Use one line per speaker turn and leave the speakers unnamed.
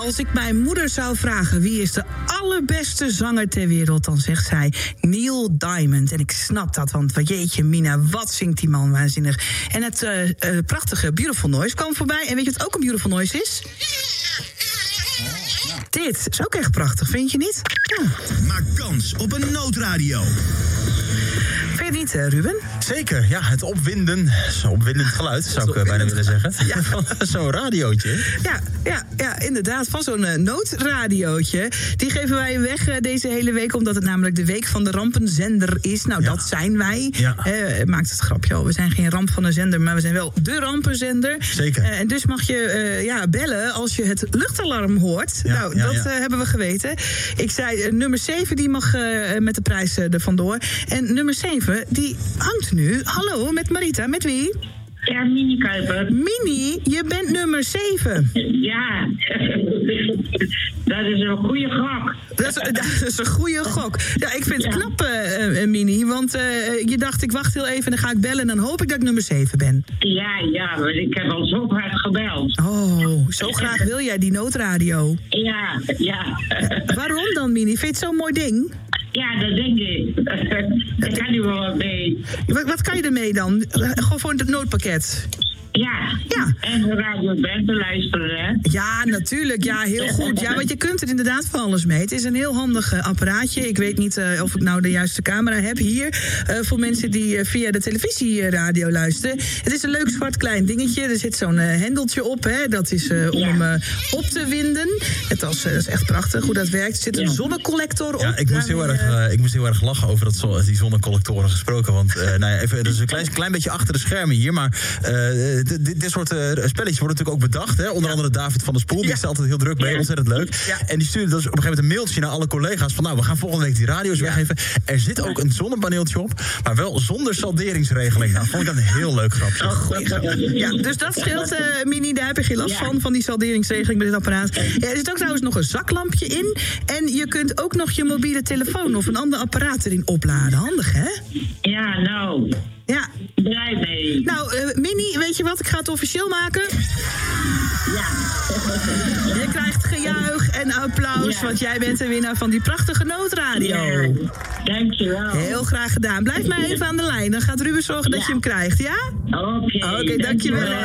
als ik mijn moeder zou vragen wie is de allerbeste zanger ter wereld, dan zegt zij Neil Diamond. En ik snap dat, want jeetje mina, wat zingt die man waanzinnig. En het prachtige Beautiful Noise kwam voorbij. En weet je wat ook een Beautiful Noise is? Dit is ook echt prachtig, vind je niet? Ja.
Maak kans op een noodradio.
Vind je het niet, Ruben?
Zeker, ja, het opwindend geluid, zou ik bijna willen zeggen. Ja, van zo'n radiootje.
Ja, inderdaad, van zo'n noodradiootje. Die geven wij weg deze hele week, omdat het namelijk de week van de rampenzender is. Nou, dat zijn wij. Ja. Maakt het grapje al, we zijn geen ramp van een zender, maar we zijn wel de rampenzender.
Zeker.
En dus mag je bellen als je het luchtalarm hoort. Dat hebben we geweten. Ik zei, nummer 7, die mag met de prijs er vandoor. En nummer 7, die hangt nu. Hallo, met Marita, met wie?
Ja, Mini Kuiper.
Mini, je bent nummer 7.
Ja, dat is een goede gok.
Dat is een goede gok. Ja, ik vind het knap, Mini, want je dacht, ik wacht heel even en dan ga ik bellen en dan hoop ik dat ik nummer 7 ben.
Ja, maar ik heb al zo hard gebeld.
Oh, zo graag wil jij die noodradio.
Ja.
Waarom dan, Mini? Vind je het zo'n mooi ding?
Ja, dat denk ik. Daar kan je wel wat mee.
Wat kan je ermee dan? Gewoon voor het noodpakket.
Ja. En de Radio Drenthe luisteren, hè? Ja,
natuurlijk. Ja, heel goed. Ja, want je kunt er inderdaad van alles mee. Het is een heel handig apparaatje. Ik weet niet of ik nou de juiste camera heb hier. Voor mensen die via de televisieradio luisteren. Het is een leuk zwart klein dingetje. Er zit zo'n hendeltje op, hè. Dat is om hem op te winden. Dat is echt prachtig hoe dat werkt. Er zit een zonnecollector op.
Ja, ik moest heel erg lachen over die zonnecollectoren gesproken. Want even, dus een klein beetje achter de schermen hier. Maar dit soort spelletjes worden natuurlijk ook bedacht. Hè? Onder andere David van der Spoel. Die is er altijd heel druk mee. Ontzettend leuk. Ja. En die stuurde dus op een gegeven moment een mailtje naar alle collega's. Van we gaan volgende week die radio's weggeven. Er zit ook een zonnepaneeltje op. Maar wel zonder salderingsregeling. Nou, vond ik dat een heel leuk grapje.
Ja, dus dat scheelt, Mini. Daar heb je geen last van die salderingsregeling bij dit apparaat. Ja, er zit ook trouwens nog een zaklampje in. En je kunt ook nog je mobiele telefoon of een ander apparaat erin opladen. Handig, hè?
Ja, nou.
Ja.
Blij mee.
Nou, Mini, weet je wat? Ik ga het officieel maken.
Ja.
Je krijgt gejuich en applaus, want jij bent de winnaar van die prachtige noodradio.
Ja, dankjewel.
Heel graag gedaan. Blijf maar even aan de lijn. Dan gaat Ruben zorgen dat je hem krijgt, ja?
Oké,
dankjewel.